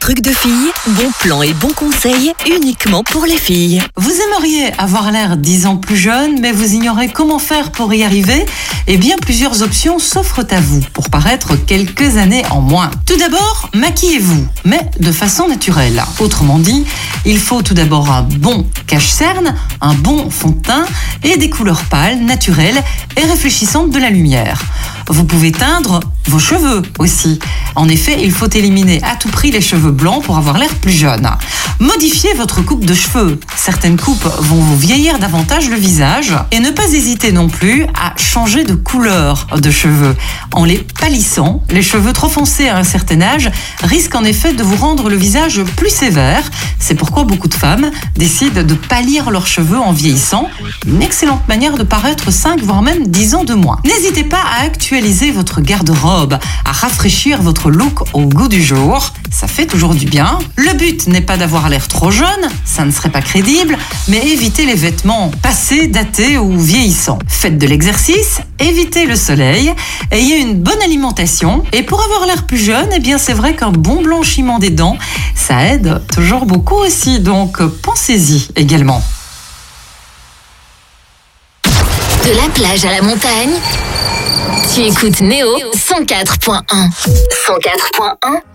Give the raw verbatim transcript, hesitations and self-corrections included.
Truc de fille, bon plan et bons conseils uniquement pour les filles. Vous aimeriez avoir l'air dix ans plus jeune, mais vous ignorez comment faire pour y arriver? Eh bien, plusieurs options s'offrent à vous pour paraître quelques années en moins. Tout d'abord, maquillez-vous, mais de façon naturelle. Autrement dit, il faut tout d'abord un bon cache-cerne, un bon fond de teint et des couleurs pâles, naturelles et réfléchissantes de la lumière. Vous pouvez teindre vos cheveux aussi. En effet, il faut éliminer à tout prix les cheveux blancs pour avoir l'air plus jeune. Modifiez votre coupe de cheveux. Certaines coupes vont vous vieillir davantage le visage. Et ne pas hésiter non plus à changer de couleur de cheveux. En les pâlissant, les cheveux trop foncés à un certain âge risquent en effet de vous rendre le visage plus sévère. C'est pourquoi beaucoup de femmes décident de pâlir leurs cheveux en vieillissant. Une excellente manière de paraître cinq voire même dix ans de moins. N'hésitez pas à actualiser votre garde-robe, à rafraîchir votre look au goût du jour. Ça fait toujours du bien. Le but n'est pas d'avoir l'air trop jeune, ça ne serait pas crédible, mais évitez les vêtements passés, datés ou vieillissants. Faites de l'exercice, évitez le soleil, ayez une bonne alimentation et pour avoir l'air plus jeune, eh bien c'est vrai qu'un bon blanchiment des dents, ça aide toujours beaucoup aussi, donc pensez-y également. De la plage à la montagne, tu écoutes Néo cent quatre point un. cent quatre point un